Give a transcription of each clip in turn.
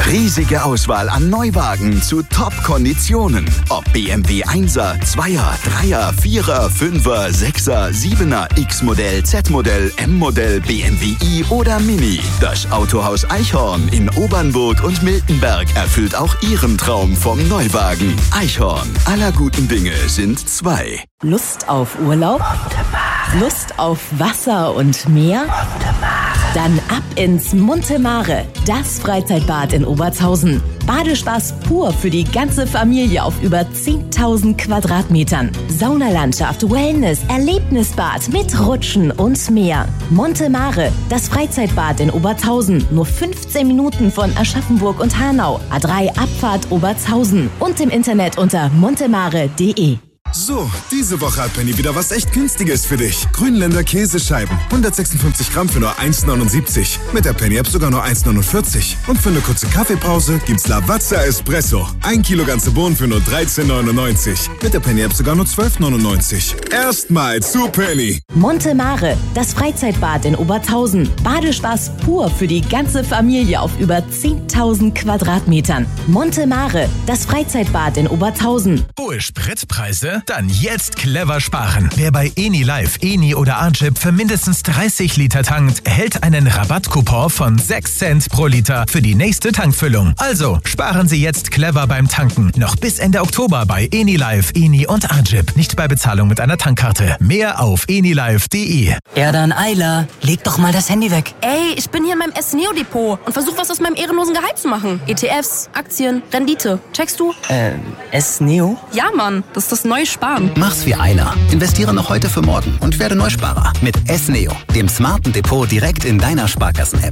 Riesige Auswahl an Neuwagen zu Top-Konditionen. Ob BMW 1er, 2er, 3er, 4er, 5er, 6er, 7er, X-Modell, Z-Modell, M-Modell, BMW i oder Mini. Das Autohaus Eichhorn in Obernburg und Miltenberg erfüllt auch Ihren Traum vom Neuwagen. Eichhorn, aller guten Dinge sind zwei. Lust auf Urlaub? Lust auf Wasser und Meer? Dann ab ins Monte Mare, das Freizeitbad in Obertshausen. Badespaß pur für die ganze Familie auf über 10.000 Quadratmetern. Saunalandschaft, Wellness, Erlebnisbad mit Rutschen und mehr. Monte Mare, das Freizeitbad in Obertshausen. Nur 15 Minuten von Aschaffenburg und Hanau. A3 Abfahrt Obertshausen. Und im Internet unter montemare.de. So, diese Woche hat Penny wieder was echt Günstiges für dich. Grünländer Käsescheiben, 156 Gramm für nur 1,79. Mit der Penny-App sogar nur 1,49. Und für eine kurze Kaffeepause gibt's Lavazza Espresso. 1 Kilo ganze Bohnen für nur 13,99. Mit der Penny-App sogar nur 12,99. Erstmal zu Penny. Monte Mare, das Freizeitbad in Obertshausen. Badespaß pur für die ganze Familie auf über 10.000 Quadratmetern. Monte Mare, das Freizeitbad in Obertshausen. Hohe Spritpreise? Dann jetzt clever sparen. Wer bei Eni Live, Eni oder Archip für mindestens 30 Liter tankt, erhält einen Rabattcoupon von 6 Cent pro Liter für die nächste Tankfüllung. Also sparen Sie jetzt clever beim Tanken. Noch bis Ende Oktober bei Eni Live, Eni und Archip. Nicht bei Bezahlung mit einer Tankkarte. Mehr auf enilive.de. Ja dann, Ayla, leg doch mal das Handy weg. Ey, ich bin hier in meinem S-Neo-Depot und versuche was aus meinem ehrenlosen Gehalt zu machen. ETFs, Aktien, Rendite. Checkst du? S-Neo? Ja, Mann, das ist das neue Sparen. Mach's wie Ayla. Investiere noch heute für morgen und werde Neusparer. Mit S-Neo, dem smarten Depot direkt in deiner Sparkassen-App.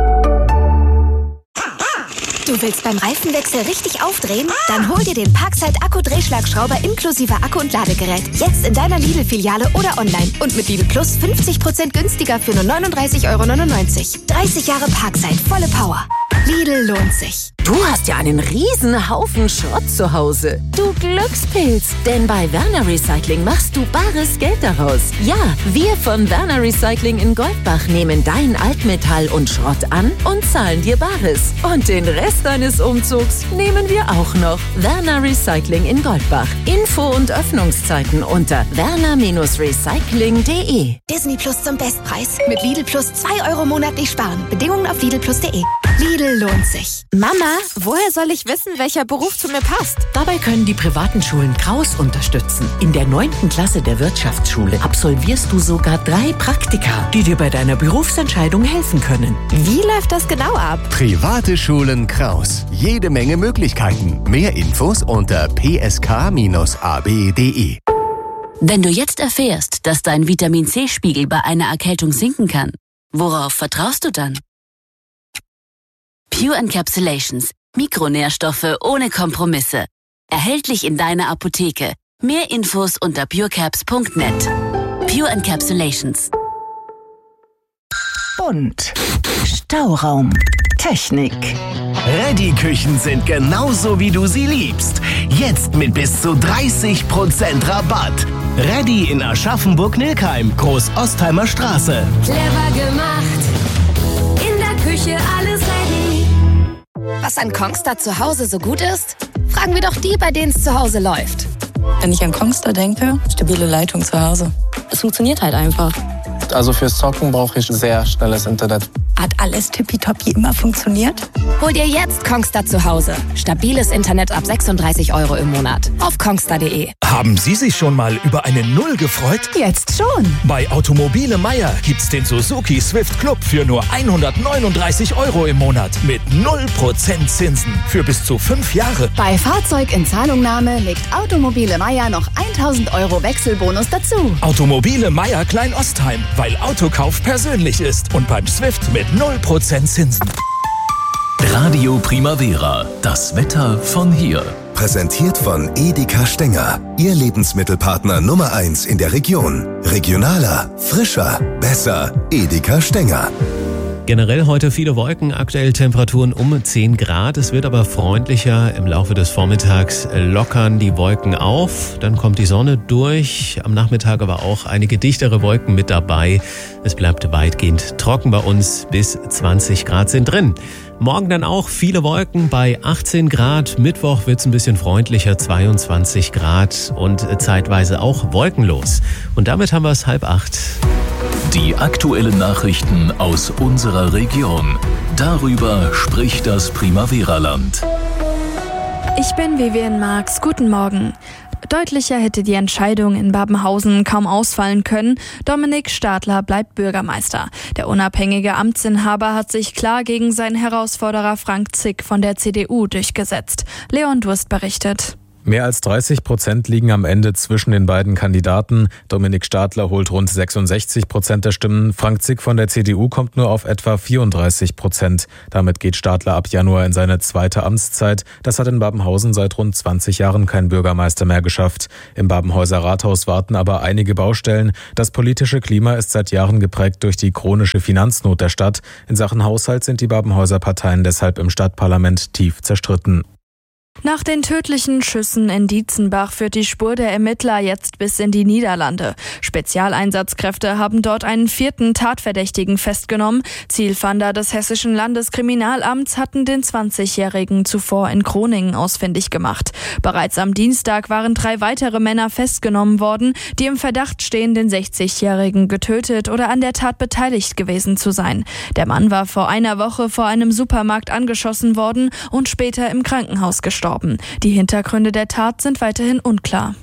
Du willst beim Reifenwechsel richtig aufdrehen? Dann hol dir den Parkside Akku-Drehschlagschrauber inklusive Akku und Ladegerät. Jetzt in deiner Lidl-Filiale oder online. Und mit Lidl Plus 50% günstiger für nur 39,99 €. 30 Jahre Parkside, volle Power. Lidl lohnt sich. Du hast ja einen riesen Haufen Schrott zu Hause. Du Glückspilz. Denn bei Werner Recycling machst du bares Geld daraus. Ja, wir von Werner Recycling in Goldbach nehmen dein Altmetall und Schrott an und zahlen dir Bares. Und den Rest deines Umzugs nehmen wir auch noch. Werner Recycling in Goldbach. Info und Öffnungszeiten unter werner-recycling.de. Disney Plus zum Bestpreis. Mit Lidl Plus 2 € monatlich sparen. Bedingungen auf lidlplus.de. Lidl lohnt sich. Mama, woher soll ich wissen, welcher Beruf zu mir passt? Dabei können die privaten Schulen Kraus unterstützen. In der 9. Klasse der Wirtschaftsschule absolvierst du sogar 3 Praktika, die dir bei deiner Berufsentscheidung helfen können. Wie läuft das genau ab? Private Schulen Kraus. Jede Menge Möglichkeiten. Mehr Infos unter psk-ab.de. Wenn du jetzt erfährst, dass dein Vitamin-C-Spiegel bei einer Erkältung sinken kann, worauf vertraust du dann? Pure Encapsulations. Mikronährstoffe ohne Kompromisse. Erhältlich in deiner Apotheke. Mehr Infos unter purecaps.net. Pure Encapsulations. Bunt. Stauraum. Technik. Reddy-Küchen sind genauso, wie du sie liebst. Jetzt mit bis zu 30% Rabatt. Reddy in Aschaffenburg-Nilkheim, Groß-Ostheimer Straße. Clever gemacht. In der Küche alles ready. Was an Kongstar zu Hause so gut ist? Fragen wir doch die, bei denen es zu Hause läuft. Wenn ich an Kongstar denke, stabile Leitung zu Hause. Es funktioniert halt einfach. Also fürs Zocken brauche ich sehr schnelles Internet. Hat alles tippitoppi immer funktioniert? Hol dir jetzt Kongstar zu Hause. Stabiles Internet ab 36 € im Monat. Auf kongstar.de. Haben Sie sich schon mal über eine Null gefreut? Jetzt schon. Bei Automobile Meier gibt's den Suzuki Swift Club für nur 139 € im Monat. Mit 0% Zinsen. Für bis zu 5 Jahre. Bei Fahrzeug in Zahlungnahme legt Automobile Meier noch 1.000 € Wechselbonus dazu. Automobile Meier Klein-Ostheim. Weil Autokauf persönlich ist. Und beim Swift mit 0% Zinsen. Radio Primavera. Das Wetter von hier. Präsentiert von Edeka Stenger. Ihr Lebensmittelpartner Nummer 1 in der Region. Regionaler, frischer, besser. Edeka Stenger. Generell heute viele Wolken, aktuell Temperaturen um 10 Grad. Es wird aber freundlicher. Im Laufe des Vormittags lockern die Wolken auf. Dann kommt die Sonne durch. Am Nachmittag aber auch einige dichtere Wolken mit dabei. Es bleibt weitgehend trocken bei uns. Bis 20 Grad sind drin. Morgen dann auch viele Wolken bei 18 Grad. Mittwoch wird es ein bisschen freundlicher, 22 Grad und zeitweise auch wolkenlos. Und damit haben wir es 7:30. Die aktuellen Nachrichten aus unserer Region. Darüber spricht das Primavera-Land. Ich bin Vivian Marx. Guten Morgen. Deutlicher hätte die Entscheidung in Babenhausen kaum ausfallen können. Dominik Stadler bleibt Bürgermeister. Der unabhängige Amtsinhaber hat sich klar gegen seinen Herausforderer Frank Zick von der CDU durchgesetzt. Leon Durst berichtet. Mehr als 30% liegen am Ende zwischen den beiden Kandidaten. Dominik Stadler holt rund 66% der Stimmen. Frank Zick von der CDU kommt nur auf etwa 34%. Damit geht Stadler ab Januar in seine zweite Amtszeit. Das hat in Babenhausen seit rund 20 Jahren kein Bürgermeister mehr geschafft. Im Babenhäuser Rathaus warten aber einige Baustellen. Das politische Klima ist seit Jahren geprägt durch die chronische Finanznot der Stadt. In Sachen Haushalt sind die Babenhäuser Parteien deshalb im Stadtparlament tief zerstritten. Nach den tödlichen Schüssen in Dietzenbach führt die Spur der Ermittler jetzt bis in die Niederlande. Spezialeinsatzkräfte haben dort einen 4. Tatverdächtigen festgenommen. Zielfahnder des Hessischen Landeskriminalamts hatten den 20-Jährigen zuvor in Groningen ausfindig gemacht. Bereits am Dienstag waren 3 weitere Männer festgenommen worden, die im Verdacht stehen, den 60-Jährigen getötet oder an der Tat beteiligt gewesen zu sein. Der Mann war vor einer Woche vor einem Supermarkt angeschossen worden und später im Krankenhaus gestorben. Die Hintergründe der Tat sind weiterhin unklar.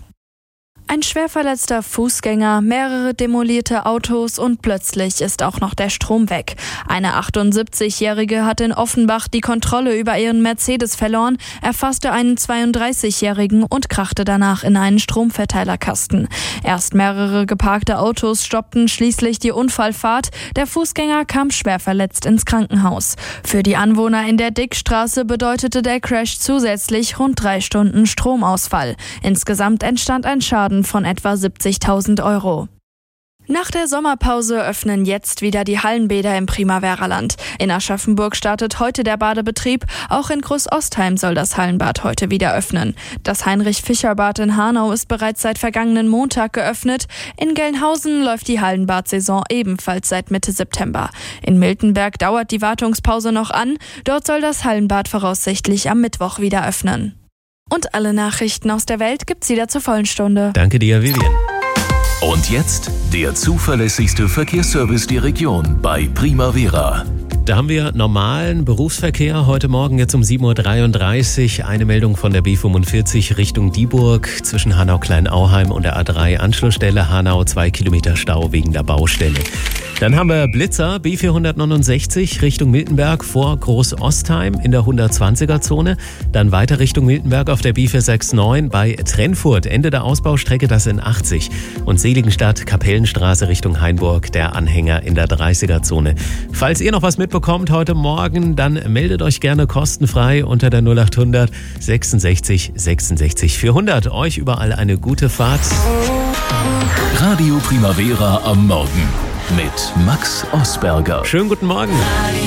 Ein schwerverletzter Fußgänger, mehrere demolierte Autos und plötzlich ist auch noch der Strom weg. Eine 78-Jährige hat in Offenbach die Kontrolle über ihren Mercedes verloren, erfasste einen 32-Jährigen und krachte danach in einen Stromverteilerkasten. Erst mehrere geparkte Autos stoppten schließlich die Unfallfahrt. Der Fußgänger kam schwer verletzt ins Krankenhaus. Für die Anwohner in der Dickstraße bedeutete der Crash zusätzlich rund 3 Stunden Stromausfall. Insgesamt entstand ein Schaden von etwa 70.000 €. Nach der Sommerpause öffnen jetzt wieder die Hallenbäder im Primavera-Land. In Aschaffenburg startet heute der Badebetrieb. Auch in Großostheim soll das Hallenbad heute wieder öffnen. Das Heinrich-Fischer-Bad in Hanau ist bereits seit vergangenen Montag geöffnet. In Gelnhausen läuft die Hallenbadsaison ebenfalls seit Mitte September. In Miltenberg dauert die Wartungspause noch an. Dort soll das Hallenbad voraussichtlich am Mittwoch wieder öffnen. Und alle Nachrichten aus der Welt gibt's wieder zur vollen Stunde. Danke dir, Vivian. Und jetzt der zuverlässigste Verkehrsservice der Region bei Primavera. Da haben wir normalen Berufsverkehr. Heute Morgen jetzt um 7:33 Uhr eine Meldung von der B45 Richtung Dieburg zwischen Hanau-Kleinauheim und der A3 Anschlussstelle Hanau, 2 Kilometer Stau wegen der Baustelle. Dann haben wir Blitzer B469 Richtung Miltenberg vor Großostheim in der 120er-Zone. Dann weiter Richtung Miltenberg auf der B469 bei Trennfurt, Ende der Ausbaustrecke, das in 80. Und Seligenstadt, Kapellenstraße Richtung Hainburg, der Anhänger in der 30er-Zone. Falls ihr noch was mitbekommt heute Morgen, dann meldet euch gerne kostenfrei unter der 0800 66 66 400. Euch überall eine gute Fahrt. Radio Primavera am Morgen mit Max Osberger. Schönen guten Morgen.